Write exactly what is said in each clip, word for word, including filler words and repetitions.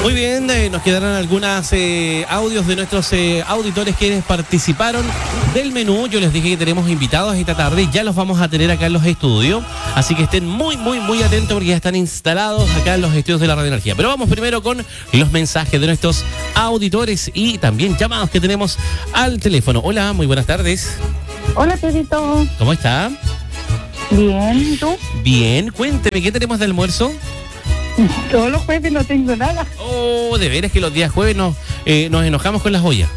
Muy bien, eh, nos quedarán algunos eh, audios de nuestros eh, auditores que participaron del menú. Yo les dije que tenemos invitados esta tarde, ya los vamos a tener acá en los estudios, así que estén muy, muy, muy atentos porque ya están instalados acá en los estudios de la Radio Energía. Pero vamos primero con los mensajes de nuestros auditores y también llamados que tenemos al teléfono. Hola, muy buenas tardes. Hola, Pedrito. ¿Cómo está? Bien, ¿y tú? Bien, cuénteme, ¿qué tenemos de almuerzo? Todos los jueves no tengo nada. Oh, de veras que los días jueves nos, eh, nos enojamos con las ollas.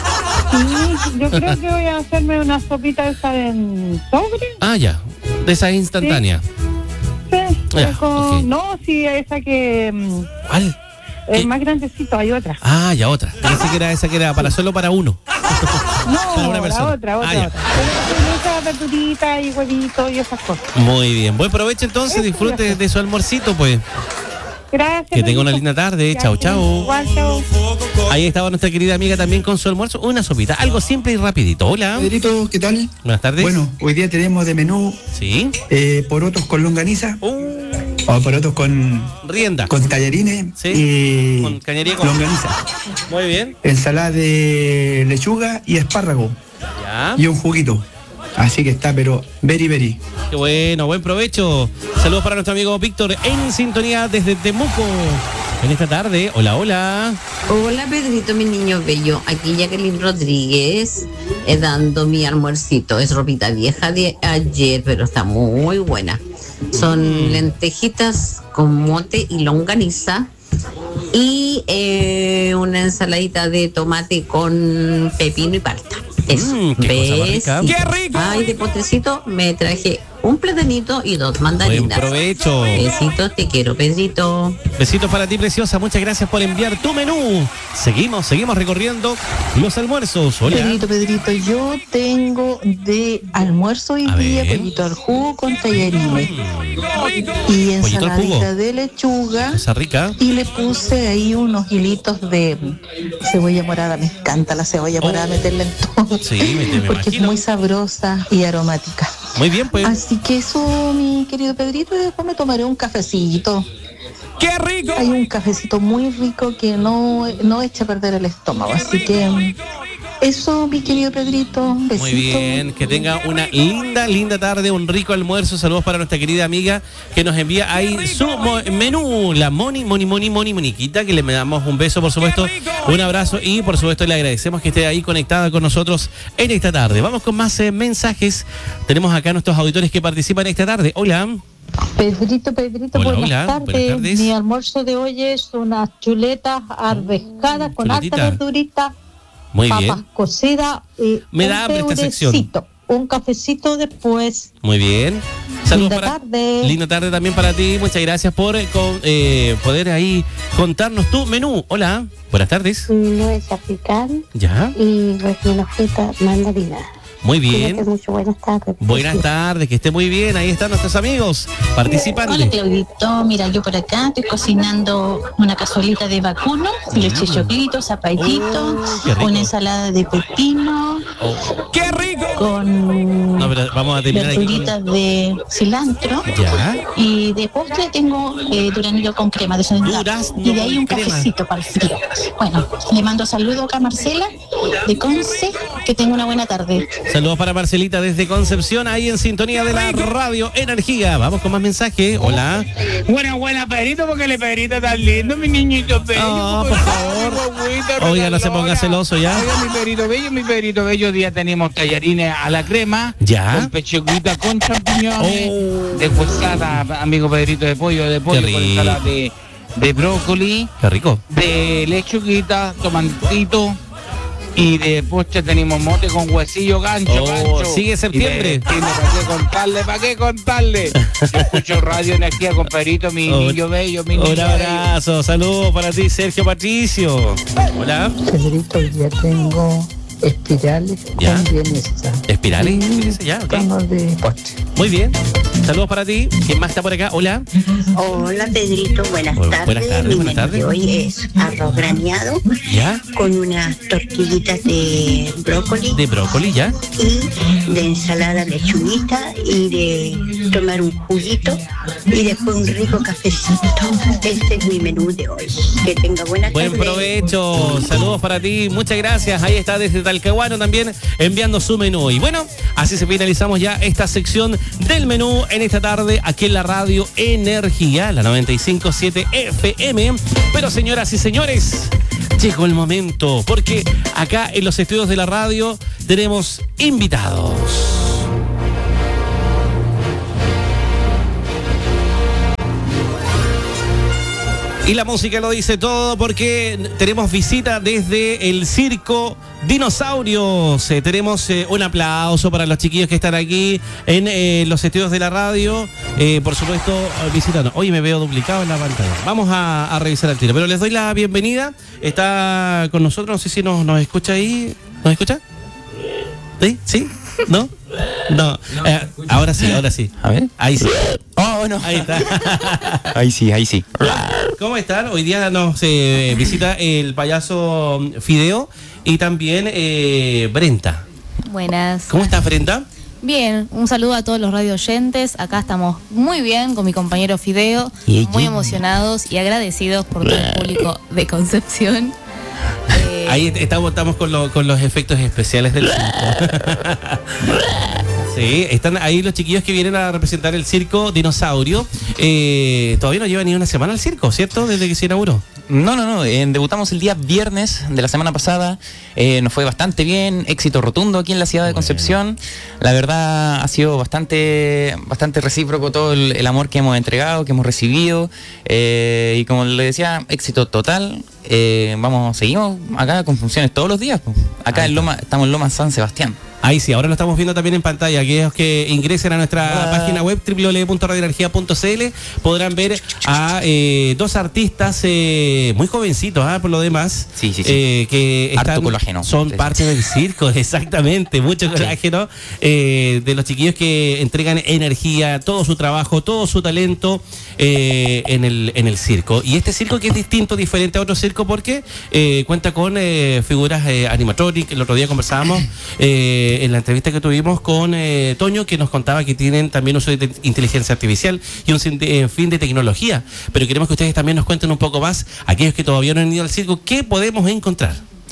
Sí, yo creo que voy a hacerme una sopita esa en sobre. Ah, ya, de esas instantáneas. Sí, Ya, con... ok. No, sí, esa que... mm, ¿Cuál? es ¿Qué? más grandecito, hay otra. Ah, ya otra. Pensé que era esa que era para solo para uno. No, para una la persona. otra, otra, Ah, ya. otra. Pero con esa verdurita y huevito y esas cosas. Muy bien. Buen provecho entonces, Eso, disfrute gracias. de su almuercito, pues. Gracias. Que tenga una Pedrito. linda tarde. Ya, Chao, chao. Igual, chao. Ahí estaba nuestra querida amiga también con su almuerzo. Una sopita, algo simple y rapidito. Hola. Pedrito, ¿qué tal? Buenas tardes. Bueno, hoy día tenemos de menú Sí. eh, porotos con longaniza, Uh, o porotos con, rienda. con tallarines Sí, y con cañería con- longaniza, Muy bien. ensalada de lechuga y espárrago Ya. y un juguito. Así que está, pero very, very. Qué bueno, buen provecho. Saludos para nuestro amigo Víctor en sintonía desde Temuco. En esta tarde, hola, hola. Hola Pedrito, mi niño bello. Aquí Jacqueline Rodríguez eh, dando mi almuercito. Es ropita vieja de ayer, pero está muy buena. Son lentejitas con mote y longaniza y eh, una ensaladita de tomate con pepino y palta. Eso. Mm, qué cosa más rica. Besito. ¡Qué rico! Ay, de potecito me traje un platanito y dos Buen mandarinas. provecho. Besitos, te quiero, Pedrito. Besitos para ti, preciosa. Muchas gracias por enviar tu menú. Seguimos, seguimos recorriendo los almuerzos. Hola. Pedrito, Pedrito, yo tengo de almuerzo hoy A día ver. pollito al jugo con tallarines y Pollito al jugo. ensaladita de lechuga Cosa rica. y le puse ahí unos hilitos de cebolla morada. Me encanta la cebolla Oh. morada, meterla en todo Sí, me, me porque es imagino. muy sabrosa y aromática. Muy bien, pues. Así que eso, mi querido Pedrito, y después me tomaré un cafecito. ¡Qué rico! Hay un cafecito muy rico que no, no echa a perder el estómago. Así que eso, mi querido Pedrito. Besito. Muy bien, que tenga una linda, linda tarde, un rico almuerzo. Saludos para nuestra querida amiga que nos envía ahí su mo- menú, la Moni, Moni, Moni, Moni, Moniquita, que le damos un beso, por supuesto, un abrazo y por supuesto le agradecemos que esté ahí conectada con nosotros en esta tarde. Vamos con más eh, mensajes. Tenemos acá nuestros auditores que participan esta tarde. Hola. Pedrito, Pedrito, Hola, buenas, hola, tardes. buenas tardes. Mi almuerzo de hoy es unas chuletas arvescadas con chuletita. alta verdurita, Muy papas bien, cocidas y Me un da hambre esta sección. peurecito, un cafecito después. muy bien. Saludos Linda para tarde. linda tarde también para ti. Muchas gracias por eh, con- eh, poder ahí contarnos tu menú. Hola, buenas tardes. Nuez africana Ya, y relleno frita mandarina. muy Cuídate bien. mucho, buenas tardes. Buenas tardes, que esté muy bien. Ahí están nuestros amigos participando. Hola Claudito, mira yo por acá estoy cocinando una cazuelita de vacuno, leche choclito, zapallito, Oh, qué rico. una ensalada de pepino Oh, ¡qué rico! con No, pero vamos a terminar aquí. verduritas de cilantro con- Ya. y de postre tengo eh, duranillo con crema de descendado Durazno y de ahí con un crema. cafecito para el frío. Bueno, le mando saludos acá a Marcela de Conce, que tenga una buena tarde. Saludos para Marcelita desde Concepción, ahí en sintonía de la Radio Energía. Vamos con más mensajes. Hola. Buena, buena, Pedrito, porque el Pedrito tan lindo, mi niñito bello. Ah, porque por está favor. mi guaguita Oiga, no se ponga regalona. celoso ya. Oiga, mi Pedrito bello, mi Pedrito bello. Día tenemos tallarines a la crema. Ya. Con pechuguita con champiñones. Oh. Deshuesada, amigo Pedrito, de pollo, de pollo, Qué con rico. ensalada de, de brócoli, Qué rico. de lechuguita, tomatito. Y de postre tenemos mote con huesillo gancho, Oh, gancho. sigue septiembre. ¿Para qué contarle? ¿Para qué contarle? Yo escucho Radio Energía con Pedrito, mi Un- niño bello, mi niño Un bello. abrazo, saludos para ti, Sergio Patricio. Hola. Pedrito, hoy día tengo espirales Ya. con vienesa. ¿Espirales? Y Vienesa, ya, ok. tonos de postre. Muy bien. Saludos para ti. ¿Quién más está por acá? Hola. Hola Pedrito, buenas Hola, tardes. buenas tardes, Mi buenas menú tardes. de hoy es arroz graneado ¿Ya? con unas tortillitas de brócoli De brócoli, ¿ya? y de ensalada lechuguita y de tomar un juguito y después un rico cafecito. Este es mi menú de hoy. Que tenga buena Buen tarde. provecho, saludos para ti, muchas gracias. Ahí está desde Talcahuano también enviando su menú. Y bueno, así se finalizamos ya esta sección del menú en esta tarde aquí en la radio Energía, la noventa y cinco punto siete F M. Pero señoras y señores, llegó el momento, porque acá en los estudios de la radio tenemos invitados. Y la música lo dice todo porque tenemos visita desde el Circo Dinosaurios. Eh, tenemos eh, un aplauso para los chiquillos que están aquí en eh, los estudios de la radio. Eh, por supuesto, visitando. Oye, me veo duplicado en la pantalla. Vamos a, a revisar el tiro. Pero les doy la bienvenida. Está con nosotros, no sé si nos, nos escucha ahí. ¿Nos escucha? ¿Sí? ¿Sí? ¿No? No. Eh, ahora sí, ahora sí. A ver. Ahí sí. Oh, no. Ahí está. Ahí sí, ahí sí. ¿Cómo están? Hoy día nos eh, visita el payaso Fideo y también eh, Brenta. Buenas. ¿Cómo estás, Brenta? Bien, un saludo a todos los radio oyentes. Acá estamos muy bien con mi compañero Fideo, muy emocionados y agradecidos por todo el público de Concepción. Eh, Ahí estamos, estamos con, lo- con los efectos especiales del circo. Sí, están ahí los chiquillos que vienen a representar el circo Dinosaurio. Eh, todavía no lleva ni una semana el circo, ¿cierto? Desde que se inauguró. No, no, no. eh, debutamos el día viernes de la semana pasada. Eh, nos fue bastante bien. Éxito rotundo aquí en la ciudad de Concepción. La verdad ha sido bastante, bastante recíproco todo el, el amor que hemos entregado, que hemos recibido. Eh, y como le decía, éxito total. Eh, vamos, seguimos acá con funciones todos los días. po. Acá en Loma, estamos en Loma San Sebastián. Ahí sí, ahora lo estamos viendo también en pantalla. Aquellos que ingresen a nuestra página web doble u doble u doble u punto radio energía punto c l podrán ver a eh, dos artistas eh, muy jovencitos, ¿ah? Por lo demás. Sí, sí, sí. eh, que Harto están- colágeno. son Sí. parte del circo, exactamente. Mucho colágeno eh, de los chiquillos que entregan energía, todo su trabajo, todo su talento eh, en, el, en el circo. Y este circo que es distinto, diferente a otro circo porque eh, cuenta con eh, figuras eh, animatronic. El otro día conversábamos eh, en la entrevista que tuvimos con eh, Toño, que nos contaba que tienen también uso de te- inteligencia artificial y un sin- eh, fin de tecnología. Pero queremos que ustedes también nos cuenten un poco más, aquellos que todavía no han ido al circo, ¿qué podemos encontrar?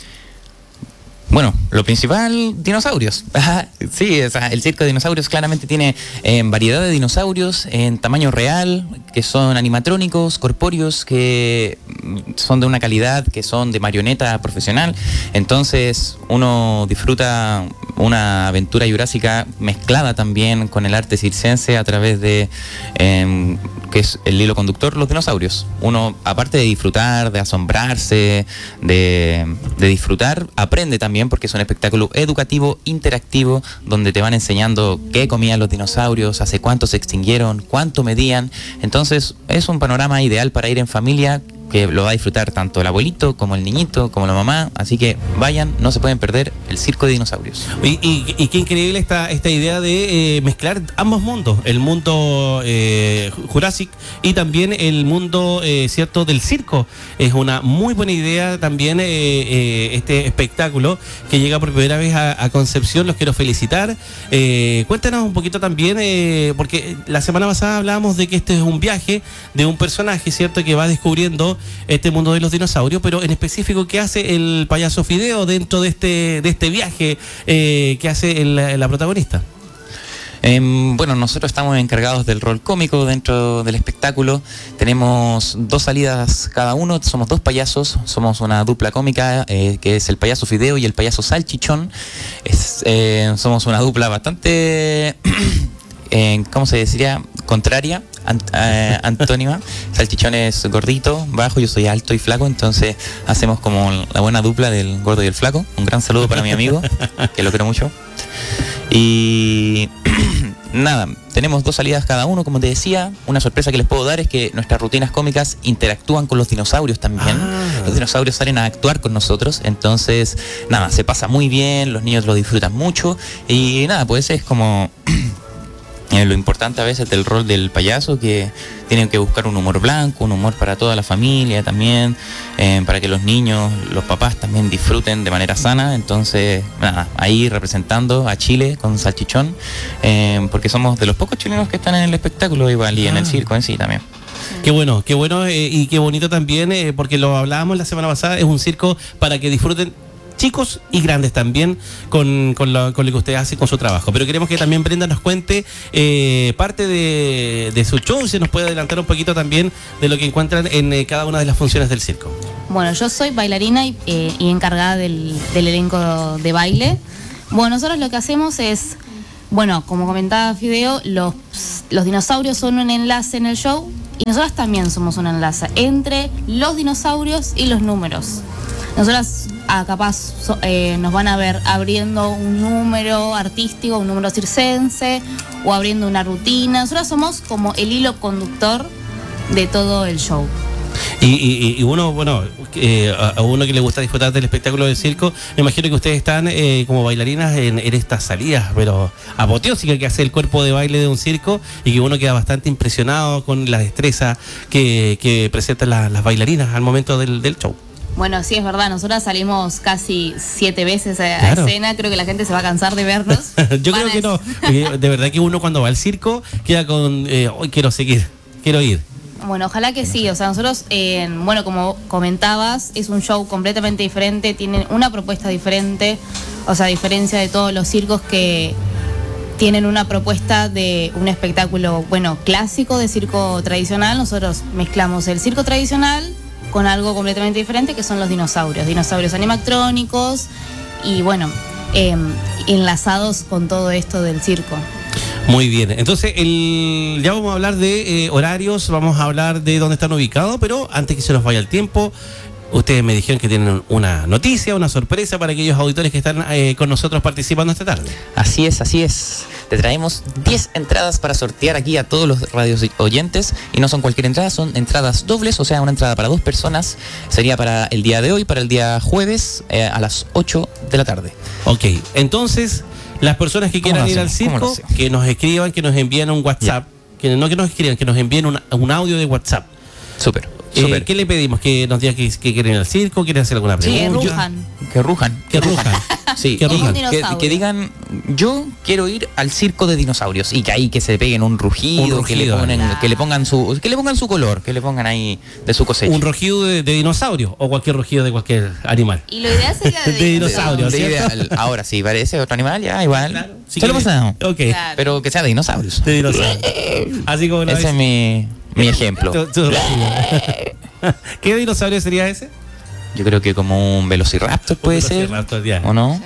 Bueno, lo principal, dinosaurios. Ajá, sí, o sea, el circo de dinosaurios claramente tiene eh, variedad de dinosaurios en tamaño real, que son animatrónicos, corpóreos, que mm, son de una calidad, que son de marioneta profesional. Entonces uno disfruta una aventura jurásica mezclada también con el arte circense a través de, eh, que es el hilo conductor, los dinosaurios. Uno, aparte de disfrutar, de asombrarse, de, de disfrutar, aprende también porque es un espectáculo educativo, interactivo, donde te van enseñando qué comían los dinosaurios, hace cuánto se extinguieron, cuánto medían. Entonces es un panorama ideal para ir en familia, que lo va a disfrutar tanto el abuelito como el niñito, como la mamá. Así que vayan, no se pueden perder el circo de dinosaurios. Y, y- y qué increíble esta, esta idea de eh, mezclar ambos mundos, el mundo eh, Jurassic y también el mundo eh, cierto del circo. Es una muy buena idea también eh, eh, este espectáculo que llega por primera vez a, a Concepción. Los quiero felicitar. Eh, cuéntanos un poquito también, eh, porque la semana pasada hablábamos de que este es un viaje de un personaje, cierto, que va descubriendo este mundo de los dinosaurios, pero en específico, ¿qué hace el payaso Fideo dentro de este de este viaje eh, que hace el- la protagonista? Em, bueno, nosotros estamos encargados del rol cómico dentro del espectáculo. Tenemos dos salidas cada uno, somos dos payasos, somos una dupla cómica, eh, que es el payaso Fideo y el payaso Salchichón. Es, eh, somos una dupla bastante, eh, ¿cómo se diría? Contraria, ant- eh, antónima. Salchichón es gordito, bajo, yo soy alto y flaco, entonces hacemos como la buena dupla del gordo y el flaco. Un gran saludo para mi amigo, que lo quiero mucho. Y nada, tenemos dos salidas cada uno, como te decía. Una sorpresa que les puedo dar es que nuestras rutinas cómicas interactúan con los dinosaurios también. Ah. Los dinosaurios salen a actuar con nosotros, entonces, nada, se pasa muy bien, los niños lo disfrutan mucho y nada, pues es como... Eh, lo importante a veces del rol del payaso, que tienen que buscar un humor blanco, un humor para toda la familia también, eh, para que los niños, los papás también disfruten de manera sana. Entonces, nada, ahí representando a Chile con Salchichón, eh, porque somos de los pocos chilenos que están en el espectáculo igual y ah. en el circo en sí también. Qué bueno, qué bueno eh, y qué bonito también, eh, porque lo hablábamos la semana pasada, es un circo para que disfruten chicos y grandes también con, con, lo, con lo que usted hace con su trabajo. Pero queremos que también Brenda nos cuente eh, parte de, de su show, si nos puede adelantar un poquito también de lo que encuentran en eh, cada una de las funciones del circo. Bueno, yo soy bailarina y, eh, y encargada del, del elenco de baile. Bueno, nosotros lo que hacemos es, bueno, como comentaba Fideo, los, los dinosaurios son un enlace en el show y nosotros también somos un enlace entre los dinosaurios y los números. Nosotras ah, capaz so, eh, nos van a ver abriendo un número artístico, un número circense o abriendo una rutina. Nosotras somos como el hilo conductor de todo el show. Y, y, y uno, bueno, eh, a uno que le gusta disfrutar del espectáculo del circo, me imagino que ustedes están eh, como bailarinas en, en estas salidas, pero apoteósicas que hace el cuerpo de baile de un circo y que uno queda bastante impresionado con la destreza que, que presentan la, las bailarinas al momento del, del show. Bueno, sí, es verdad, nosotras salimos casi siete veces a, claro. a escena, creo que la gente se va a cansar de vernos. Yo creo que no, porque de verdad que uno cuando va al circo queda con, eh, hoy quiero seguir, quiero ir. Bueno, ojalá que sí, o sea, nosotros, eh, bueno, como comentabas, es un show completamente diferente, tienen una propuesta diferente, o sea, a diferencia de todos los circos que tienen una propuesta de un espectáculo, bueno, clásico de circo tradicional, nosotros mezclamos el circo tradicional con algo completamente diferente que son los dinosaurios, dinosaurios animatrónicos y bueno, eh, enlazados con todo esto del circo. Muy bien, entonces el, ya vamos a hablar de eh, horarios, vamos a hablar de dónde están ubicados, pero antes que se nos vaya el tiempo, ustedes me dijeron que tienen una noticia, una sorpresa para aquellos auditores que están eh, con nosotros participando esta tarde. Así es, así es. Te traemos diez entradas para sortear aquí a todos los radios oyentes y no son cualquier entrada, son entradas dobles, o sea, una entrada para dos personas. Sería para el día de hoy, para el día jueves eh, a las ocho de la tarde. Ok, entonces las personas que quieran ir al circo, que nos escriban, que nos envíen un WhatsApp, yeah. que no que nos escriban, que nos envíen una, un audio de WhatsApp. Súper. Eh, ¿Qué le pedimos? ¿Que nos digan que, que quieren ir al circo? ¿Quieren hacer alguna pregunta? Sí, rujan. Que rujan. Que rujan. Sí, que, rujan. Que, que digan, yo quiero ir al circo de dinosaurios y que ahí que se peguen un rugido, un rugido que, le ponen, claro. que le pongan su que le pongan su color, que le pongan ahí de su cosecha. Un rugido de, de dinosaurio o cualquier rugido de cualquier animal. Y lo ideal sería de, de dinosaurio. De ideal. Ahora sí, parece otro animal, ya igual. Claro, sí se lo pasamos. Okay. Claro. Pero que sea de dinosaurios. De dinosaurios. Así como ese es mi, mi ejemplo. Tu, tu ¿Qué dinosaurio sería ese? Yo creo que como un velociraptor puede un velociraptor, ser. Ya. ¿O no?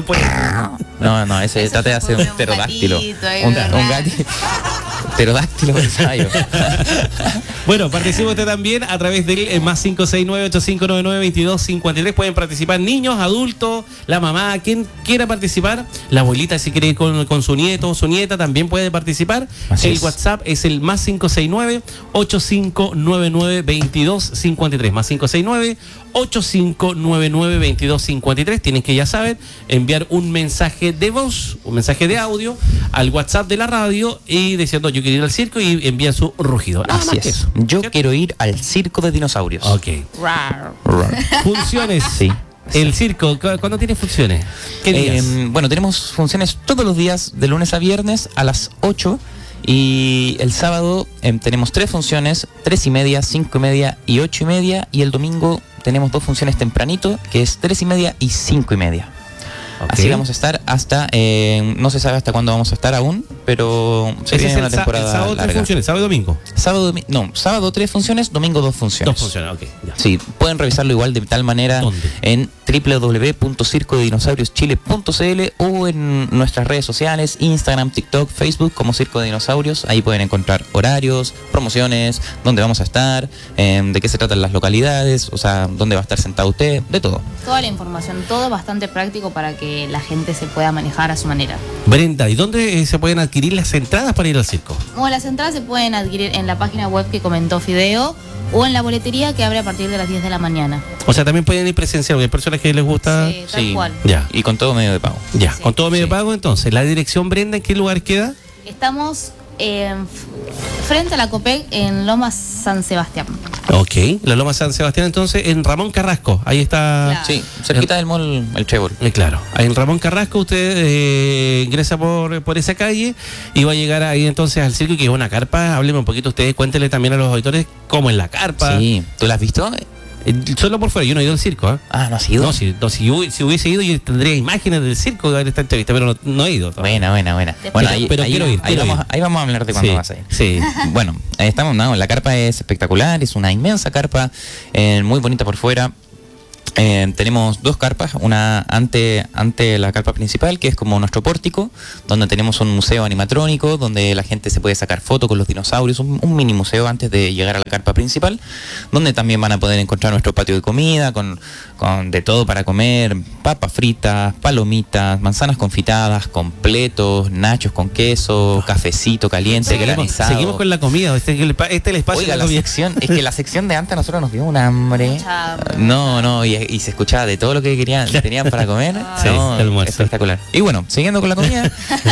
no, no, ese trate de hacer un pterodáctilo. Un, un gatito. Pterodáctilo ensayo. Bueno, participe usted también a través del eh, más cinco seis nueve, ocho cinco nueve nueve, veintidós cincuenta y tres. Pueden participar niños, adultos, la mamá, quien quiera participar. La abuelita, si quiere ir con, con su nieto o su nieta, también puede participar. Así el es. WhatsApp es el más cinco seis nueve, ocho cinco nueve nueve, veintidós cincuenta y tres. Más cinco seis nueve, ocho cinco nueve nueve, veintidós cincuenta y tres. Tienen que, ya saben, enviar un mensaje de voz, un mensaje de audio al WhatsApp de la radio y diciendo yo quiero ir al circo y envían su rugido. Nada Así es. Eso. Yo ¿cierto? Quiero ir al circo de dinosaurios. Ok. Rar. Rar. Funciones. Sí. El circo, ¿cuándo tiene funciones? ¿Qué días? Eh, bueno, tenemos funciones todos los días, de lunes a viernes a las ocho. Y el sábado eh, tenemos tres funciones, tres y media, cinco y media y ocho y media. Y el domingo tenemos dos funciones tempranito, que es tres y media y cinco y media. Okay. Así vamos a estar hasta, eh, no se sabe hasta cuándo vamos a estar aún, pero sería es el una temporada el sábado larga. Tres funciones, sábado y domingo. Sábado, no, sábado tres funciones, domingo dos funciones. Dos funciones, ok. Ya. Sí, pueden revisarlo igual de tal manera. ¿Dónde? En doble u doble u doble u punto circo de dinosaurios chile punto c l o en nuestras redes sociales, Instagram, TikTok, Facebook como Circo de Dinosaurios. Ahí pueden encontrar horarios, promociones, dónde vamos a estar, eh, de qué se tratan las localidades, o sea, dónde va a estar sentado usted, de todo. Toda la información, todo bastante práctico para que la gente se pueda manejar a su manera. Brenda, ¿y dónde eh, se pueden adquirir las entradas para ir al circo? Bueno, las entradas se pueden adquirir en la página web que comentó Fideo o en la boletería que abre a partir de las diez de la mañana. O sea, también pueden ir presencial, porque hay personas que les gusta... Sí, tal cual. Ya. Y con todo medio de pago. Ya, Sí. con todo medio de pago, entonces. ¿La dirección, Brenda, en qué lugar queda? Estamos eh, frente a la COPEC en Lomas San Sebastián. Ok, la Loma San Sebastián, entonces, en Ramón Carrasco. Ahí está... Claro. Sí, cerquita del mall El Trébol. Eh, claro, ahí en Ramón Carrasco usted eh, ingresa por, por esa calle y va a llegar ahí entonces al circo, que es una carpa. Hábleme un poquito ustedes, cuéntenle también a los auditores cómo es la carpa. Sí, ¿tú la has visto? Eh, solo por fuera, yo no he ido al circo. ¿eh? Ah, ¿no has ido? No, si, no, si, yo- si hubiese ido yo tendría imágenes del circo de esta entrevista, pero no, no he ido. todavía. Buena, buena, buena. Después- Bueno, Pero- ahí, pero ahí- quiero ir, ahí quiero vamos, ir. ahí vamos a hablar de cuándo Sí, vas a ir. sí. Bueno, ahí estamos, no, la carpa es espectacular, es una inmensa carpa, eh, muy bonita por fuera. Eh, tenemos dos carpas, una ante, ante la carpa principal, que es como nuestro pórtico, donde tenemos un museo animatrónico, donde la gente se puede sacar fotos con los dinosaurios, un, un mini museo antes de llegar a la carpa principal, donde también van a poder encontrar nuestro patio de comida, con, con de todo para comer, papas fritas, palomitas, manzanas confitadas, completos, nachos con queso, cafecito caliente, Seguimos, granizado. seguimos con la comida, este es el, este es el espacio Oiga, de la la comida. sección, es que la sección de antes a nosotros nos dio un hambre. Mucha hambre. No, no, y, y se escuchaba de todo lo que querían, tenían para comer. Sí, No, el almuerzo. espectacular. Y bueno, siguiendo con la comida,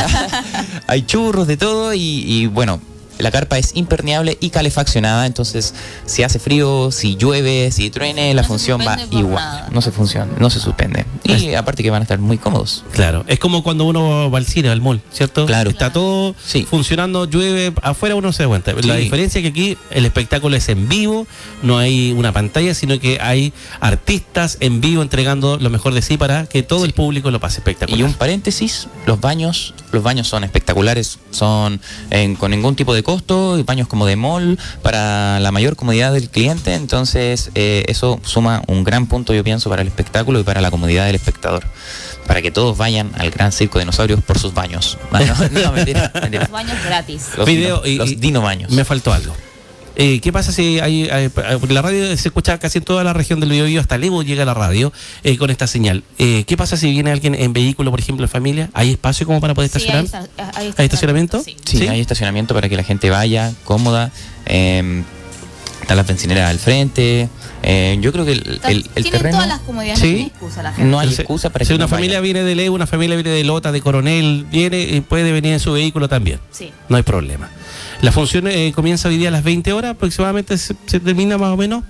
hay churros de todo y, y bueno, la carpa es impermeable y calefaccionada, entonces si hace frío, si llueve, si truene, la No se función va suspende por igual. nada. No se funciona, no se suspende. Y aparte que van a estar muy cómodos. Claro, es como cuando uno va al cine, al mall, ¿cierto? Claro. Está todo Sí. funcionando, llueve, afuera uno se da cuenta. La Sí. diferencia es que aquí el espectáculo es en vivo, no hay una pantalla, sino que hay artistas en vivo entregando lo mejor de sí para que todo Sí. el público lo pase espectacular. Y un paréntesis, los baños, los baños son espectaculares, son en- con ningún tipo de costo, y baños como de mall, para la mayor comodidad del cliente, entonces eh, eso suma un gran punto, yo pienso, para el espectáculo y para la comodidad del espectador, para que todos vayan al Gran Circo de Dinosaurios por sus baños. Ah, no, no, mentira, mentira. Los baños gratis. Los, Video dino, y- los y- dino baños. Me faltó algo. Eh, ¿Qué pasa si hay, hay- la radio se escucha casi en toda la región del Biobío, hasta Levo llega la radio eh, con esta señal? Eh, ¿Qué pasa si viene alguien en vehículo, por ejemplo, en familia? ¿Hay espacio como para poder Sí, estacionar? hay, esta- hay ¿Hay estacionamiento? Sí. Sí, hay estacionamiento para que la gente vaya cómoda. Eh, están las bencineras al frente. Eh, yo creo que el, Está- el, el Tienen terreno... todas las comodidades, Sí. no hay excusa la gente. No hay Entonces, excusa para si que una no familia vayan. viene de Leo, una familia viene de Lota, de Coronel, viene y puede venir en su vehículo también. Sí. No hay problema. La función eh, comienza hoy día a las veinte horas, aproximadamente se, se termina más o menos.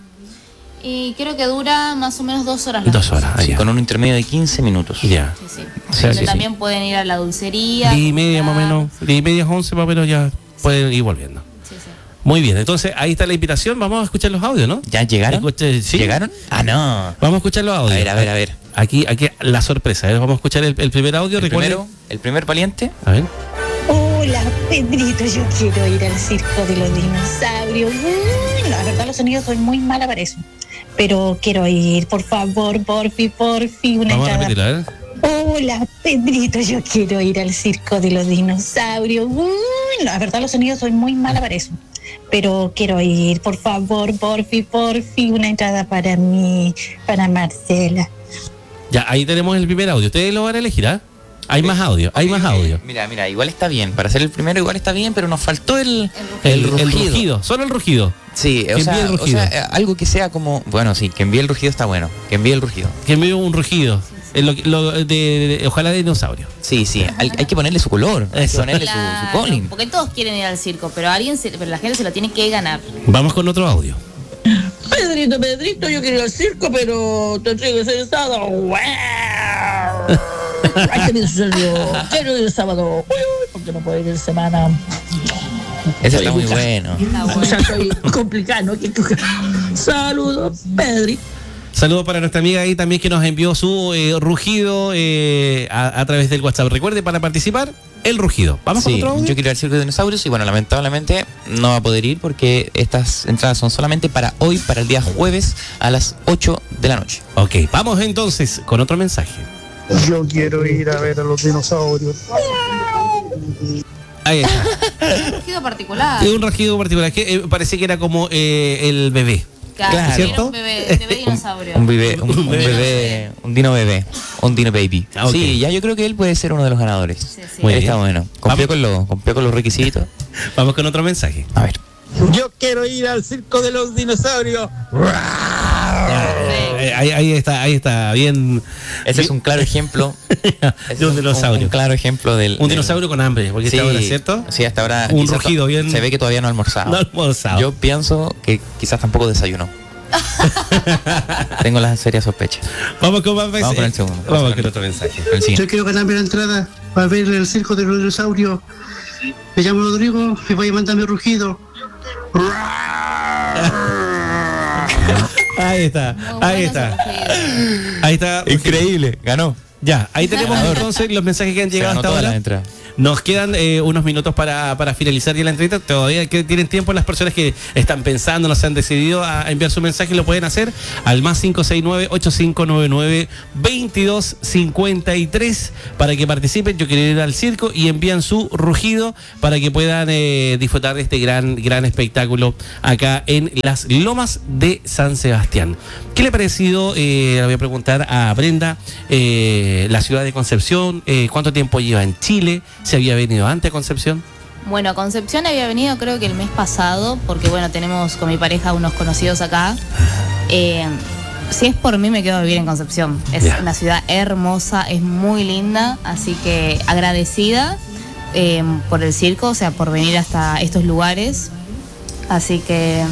Y creo que dura más o menos dos horas. la Dos función. horas. Ah, Sí, ya. con un intermedio de quince minutos. Ya. Sí, sí. Sí, Donde sí, sí. también pueden ir a la dulcería. Diez y media más o comprar. menos, diez y media, once más o menos ya pueden ir volviendo. Sí, sí. Muy bien, entonces ahí está la invitación. Vamos a escuchar los audios, ¿no? ¿Ya llegaron? Escuche- sí. ¿Llegaron? Ah, no. Vamos a escuchar los A audios. ver, a ver, a ver. Aquí, aquí la sorpresa. ¿eh? Vamos a escuchar el, el primer audio. El Recuerden- primero, el primer valiente. A ver. Hola, Pedrito, yo quiero ir al circo de los dinosaurios. Mm, la verdad, los sonidos soy muy mala para eso. Pero quiero ir, por favor, porfi, porfi, una Vamos a entrada. repetirlo, a ver. Hola, Pedrito, yo quiero ir al circo de los dinosaurios. Mm, la verdad, los sonidos soy muy mala para eso. Pero quiero ir, por favor, porfi, porfi, una entrada para mí, para Marcela. Ya, ahí tenemos el primer audio. Ustedes lo van a elegir, ¿ah? Hay más audio, hay más audio. Mira, mira, igual está bien. Para ser el primero igual está bien, pero nos faltó el, El, el rugido, solo el rugido. Sí, Que o sea, envíe el o rugido. sea, eh, algo que sea como... Bueno, sí, que envíe el rugido está bueno. Que envíe el rugido. Que me dio un rugido. Es lo que- lo de, de- de- ojalá de dinosaurio. Sí, sí, hay, hay que ponerle su color. Hay que Eso. ponerle su, su Claro, calling. porque todos quieren ir al circo, pero alguien se- pero la gente se lo tiene que ganar. Vamos con otro audio. Pedrito, Pedrito, yo quiero ir al circo, pero tendría que ser el sábado. ¡Wow! Ay, qué bien sucedió. Quiero ir el sábado. Uy, uy, porque no puedo ir en semana. Ese está muy bueno. O sea, soy complicado, ¿no? Que- que- Saludos, Pedrito. Saludos para nuestra amiga ahí también que nos envió su eh, rugido eh, a, a través del WhatsApp. Recuerde, para participar, el rugido. Vamos con Sí, otro audio. yo quiero ir al circo de dinosaurios y bueno, lamentablemente no va a poder ir porque estas entradas son solamente para hoy, para el día jueves a las ocho de la noche. Ok, vamos entonces con otro mensaje. Yo quiero ir a ver a los dinosaurios. Ahí está. Un rugido particular. Es un rugido particular. Que, eh, parece que era como eh, el bebé. Claro, ¿cierto? Un bebé, bebé dinosaurio. Un bebé, un, un bebé, un dino bebé, un dino baby. Ah, ok. Sí, ya yo creo que él puede ser uno de los ganadores. Sí, sí. Muy Él bien. está bueno. Cumplió con, lo, cumplió con los requisitos. Vamos con otro mensaje. A ver. Yo quiero ir al circo de los dinosaurios. Eh, Ahí, ahí está, ahí está, bien. Ese es un claro ejemplo. De un dinosaurio. Un, un claro ejemplo del. Un del- dinosaurio con hambre, porque Sí, está ahora, ¿cierto? sí, hasta ahora. Un quizás rugido to- bien- Se ve que todavía no ha almorzado. No ha almorzado. Yo pienso que quizás tampoco desayunó. Tengo las serias sospechas. Vamos con más mensajes. Vamos con el segundo. Vamos con otro mensaje. El siguiente. Yo quiero ganarme la entrada para ver el circo de los dinosaurios. Me llamo Rodrigo y voy a mandar mi rugido. Ahí está, Muy ahí bueno está. ese rugido. Ahí está. Increíble, ganó. Ya, ahí tenemos entonces los mensajes que han Se llegado ganó hasta todas las ahora. entradas. Nos quedan eh, unos minutos para, para finalizar ya la entrevista. Todavía que tienen tiempo las personas que están pensando, no se han decidido a enviar su mensaje, lo pueden hacer al más cinco seis nueve, ocho cinco nueve nueve, dos dos cinco tres para que participen. Yo quiero ir al circo y envían su rugido para que puedan eh, disfrutar de este gran, gran espectáculo acá en las Lomas de San Sebastián. ¿Qué le ha parecido? Eh, le voy a preguntar a Brenda, eh, la ciudad de Concepción, eh, cuánto tiempo lleva en Chile, si había venido antes a Concepción. Bueno, a Concepción había venido creo que el mes pasado, porque bueno, tenemos con mi pareja unos conocidos acá. Eh, si es por mí, me quedo a vivir en Concepción. Es Ya. una ciudad hermosa, es muy linda, así que agradecida eh, por el circo, o sea, por venir hasta estos lugares. Así que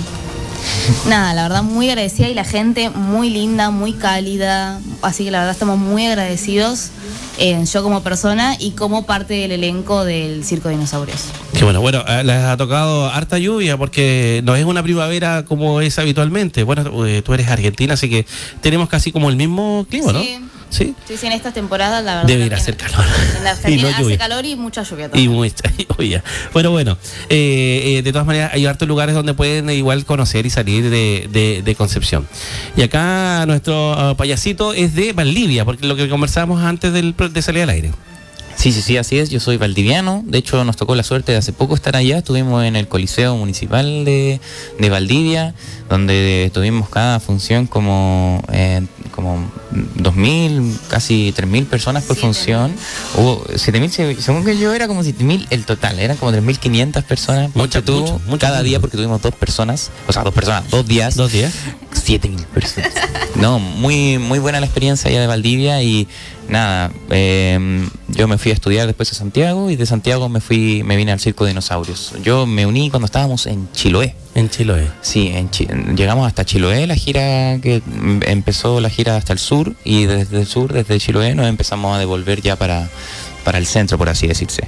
nada, la verdad muy agradecida y la gente muy linda, muy cálida, así que la verdad estamos muy agradecidos, eh, yo como persona y como parte del elenco del Circo de Dinosaurios. Que bueno, bueno, eh, les ha tocado harta lluvia porque no es una primavera como es habitualmente. Bueno, eh, tú eres argentina, así que tenemos casi como el mismo clima, ¿no? Sí. Sí. Sí, sí, en estas temporadas la verdad. Debe ir a también hacer calor. En la Argentina Y no hace lluvia. calor y mucha lluvia Y también. mucha lluvia. Bueno, bueno, eh, eh, de todas maneras hay hartos lugares donde pueden eh, igual conocer y salir de, de- de Concepción. Y acá nuestro ah, payasito es de Valdivia, porque lo que conversábamos antes del, pro- de salir al aire. Sí, sí, sí, así es. Yo soy valdiviano. De hecho, nos tocó la suerte de hace poco estar allá. Estuvimos en el Coliseo Municipal de, de Valdivia, donde tuvimos cada función como, eh, como dos mil, casi tres mil personas por función. Hubo siete mil, según que yo era como siete mil el total. Eran como tres mil quinientas personas. Mucho, Ponte tú, mucho, mucho, cada mucho. día, porque tuvimos dos personas. O sea, dos personas, dos días. Dos días. siete mil personas. No, muy, muy buena la experiencia allá de Valdivia y nada, eh, yo me fui a estudiar después a Santiago y de Santiago me fui, me vine al Circo de Dinosaurios. Yo me uní cuando estábamos en Chiloé. En Chiloé. Sí, en Chi- llegamos hasta Chiloé, la gira que mm, empezó la gira hasta el sur y desde el sur, desde Chiloé, nos empezamos a devolver ya para, para el centro, por así decirse.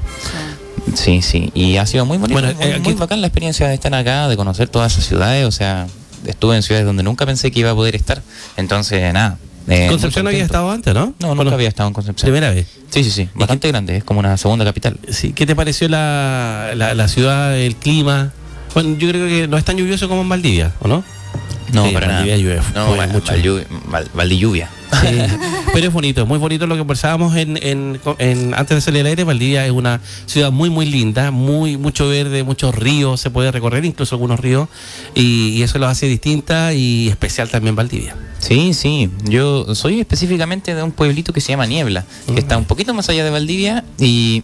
Sí, sí, y ha sido muy bonito, Bueno, muy, eh, aquí- muy bacán la experiencia de estar acá, de conocer todas esas ciudades, o sea, estuve en ciudades donde nunca pensé que iba a poder estar, entonces nada. eh, Concepción muy había contento. estado antes, ¿no? No, nunca Bueno, había estado en Concepción. Primera vez. Sí, sí, sí, bastante grande, es como una segunda capital. Sí, ¿qué te pareció la, la, la ciudad, el clima? Bueno, yo creo que no es tan lluvioso como en Valdivia, ¿o no? No, Sí, para nada. Valdivia llueve, No, llueve Val- mucho. Valdiu- Val- Valdilluvia. Sí, pero es bonito, muy bonito lo que conversábamos en, en, en- antes de salir al aire. Valdivia es una ciudad muy muy linda, muy mucho verde, muchos ríos, se puede recorrer, incluso algunos ríos, y, y eso lo hace distinta y especial también Valdivia. Sí, sí. Yo soy específicamente de un pueblito que se llama Niebla, que está un poquito más allá de Valdivia y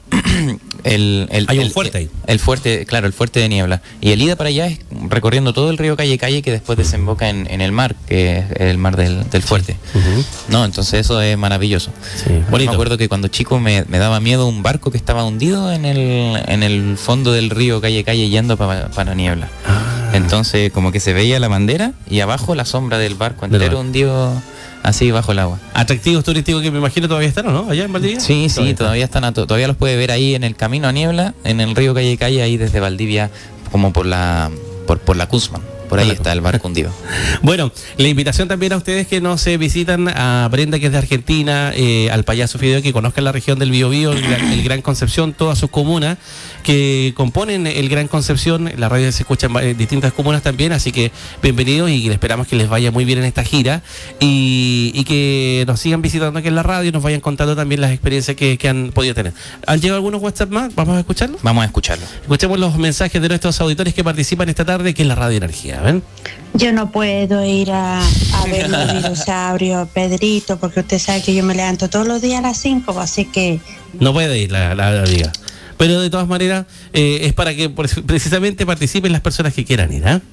el, el, Hay un el- fuerte ahí. El fuerte, claro, el fuerte de Niebla. Y el ida para allá es recorriendo todo el río Calle Calle que después desemboca en, en el mar, que es el mar del, del fuerte. No, entonces eso es maravilloso. Sí, Yo bonito. me acuerdo que cuando chico me, me daba miedo un barco que estaba hundido en el, en el fondo del río Calle Calle yendo pa- para Niebla. Ah. Entonces como que se veía la bandera y abajo la sombra del barco Del entero barco. hundido así bajo el agua. Atractivos turísticos que me imagino todavía están, ¿o no? Allá en Valdivia. Sí, sí, todavía están a to- todavía los puede ver ahí en el camino a Niebla, en el río Calle Calle, ahí desde Valdivia, como por la por, por la Guzmán. Por ahí está el barco hundido. Bueno, la invitación también a ustedes que nos eh, visitan, a Brenda, que es de Argentina, eh, al payaso Fideo, que conozcan la región del Biobío, el, Gran- el Gran Concepción, todas sus comunas que componen el Gran Concepción. La radio se escucha en va- en distintas comunas también, así que bienvenidos y esperamos que les vaya muy bien en esta gira y, y que nos sigan visitando aquí en la radio y nos vayan contando también las experiencias que, que han podido tener. ¿Han llegado algunos WhatsApp más? ¿Vamos a escucharlos? Vamos a escucharlo. Escuchemos los mensajes de nuestros auditores que participan esta tarde, que es la Radio Energía. A ver. Yo no puedo ir a, a ver los dinosaurios, Pedrito, porque usted sabe que yo me levanto todos los días a las cinco, así que... No puede ir la, la, la amiga. Pero de todas maneras, eh, es para que por- precisamente participen las personas que quieran ir, ¿ah?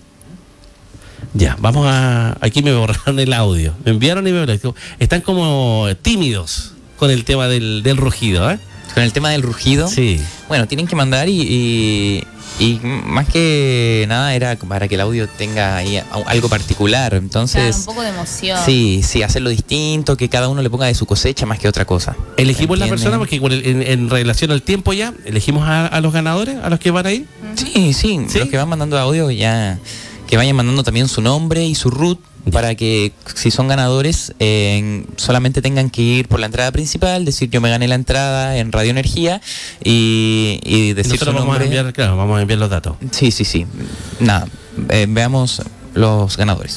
Ya, vamos a... Aquí me borraron el audio. Me enviaron y me borraron. Están como tímidos con el tema del, del rugido, ¿eh? Con el tema del rugido. Sí. Bueno, tienen que mandar y, y, y más que nada era para que el audio tenga ahí algo particular. Entonces, Claro, un poco de emoción. sí, sí, hacerlo distinto, que cada uno le ponga de su cosecha más que otra cosa. Elegimos la ¿Entienden? persona porque con el- en, en relación al tiempo ya, elegimos a, a los ganadores, a los que van a ir. Sí, sí, los que van mandando audio ya, que vayan mandando también su nombre y su root para que si son ganadores eh, solamente tengan que ir por la entrada principal, decir yo me gané la entrada en Radio Energía y, y decir su Nosotros vamos a nombre. enviar, claro, vamos a enviar los datos. Sí, sí, sí. Nada, eh, veamos los ganadores.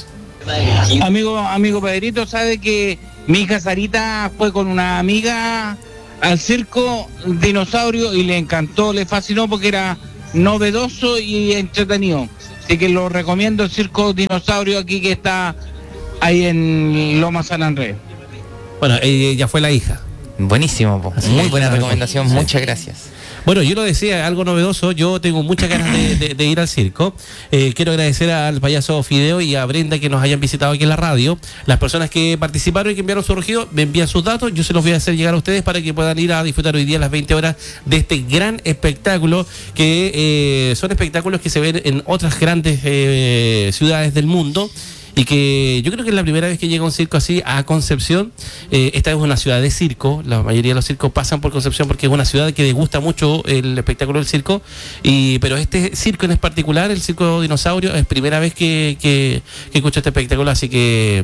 Amigo, amigo Pedrito, sabe que mi hija Sarita fue con una amiga al circo dinosaurio y le encantó, le fascinó porque era novedoso y entretenido. Así que lo recomiendo, el circo dinosaurio aquí que está ahí en Loma San Andrés. Bueno, eh, ya fue la hija. Buenísimo, po. Así Muy que buena la recomendación, sí. muchas gracias. Bueno, yo lo decía, algo novedoso, yo tengo muchas ganas de, de- de ir al circo. Eh, quiero agradecer al payaso Fideo y a Brenda que nos hayan visitado aquí en la radio. Las personas que participaron y que enviaron su rugido, me envían sus datos, yo se los voy a hacer llegar a ustedes para que puedan ir a disfrutar hoy día a las veinte horas de este gran espectáculo, que eh, son espectáculos que se ven en otras grandes eh, ciudades del mundo. Y que yo creo que es la primera vez que llega un circo así a Concepción. Eh, esta es una ciudad de circo, la mayoría de los circos pasan por Concepción porque es una ciudad que le gusta mucho el espectáculo del circo. Y, pero este circo en particular, el Circo Dinosaurio, es primera vez que, que, que escucho este espectáculo, así que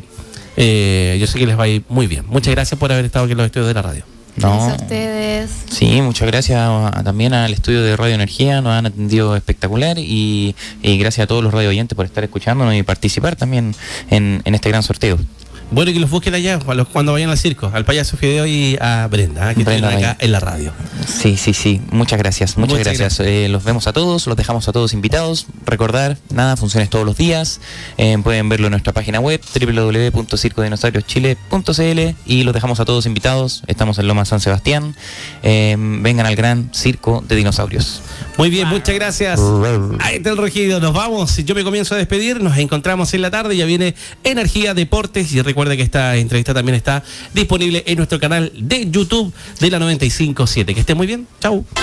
eh, yo sé que les va a ir muy bien. Muchas gracias por haber estado aquí en los estudios de la radio. No. Gracias a ustedes. Sí, muchas gracias a- también al estudio de Radio Energía, nos han atendido espectacular y, y gracias a todos los radio oyentes por estar escuchándonos y participar también en, en este gran sorteo. Bueno, y que los busquen allá a los- cuando vayan al circo, al payaso Fideo y a Brenda, ¿eh? que Brenda, estuvieron acá ahí. en la radio. Sí, sí, sí, muchas gracias, muchas, Muchas gracias. Eh, los vemos a todos, los dejamos a todos invitados. Recordar, nada, funciones todos los días. Eh, pueden verlo en nuestra página web doble u doble u doble u punto circo dinosaurios chile punto c l y los dejamos a todos invitados. Estamos en Loma San Sebastián. Eh, vengan al gran circo de dinosaurios. Muy bien, muchas gracias. Ahí está el rugido, nos vamos. Yo me comienzo a despedir, nos encontramos en la tarde, ya viene Energía Deportes y recuerda que esta entrevista también está disponible en nuestro canal de YouTube de la noventa y cinco punto siete. Que esté muy bien, chau.